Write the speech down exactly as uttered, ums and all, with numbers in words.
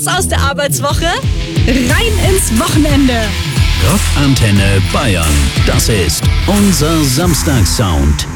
Raus aus der Arbeitswoche, rein ins Wochenende. Rockantenne Bayern. Das ist unser Samstagssound.